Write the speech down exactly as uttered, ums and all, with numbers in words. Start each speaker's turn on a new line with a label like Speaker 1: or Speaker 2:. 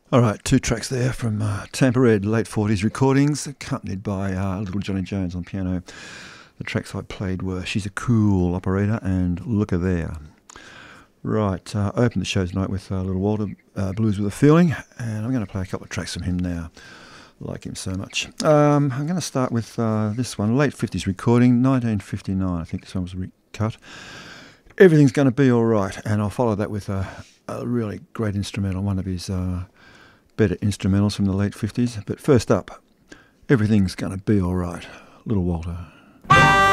Speaker 1: All right, two tracks there from uh, Tampa Red, late forties recordings, accompanied by uh, Little Johnny Jones on piano. The tracks I played were She's a Cool Operator and Look-a There. Right, uh, I opened the show tonight with uh, Little Walter, uh, Blues with a Feeling, and I'm going to play a couple of tracks from him now. I like him so much. Um, I'm going to start with uh, this one, late fifties recording, nineteen fifty-nine. I think this one was recut. Everything's Going to Be All Right, and I'll follow that with a, a really great instrumental, one of his uh, better instrumentals from the late fifties. But first up, Everything's Gonna Be Alright, Little Walter.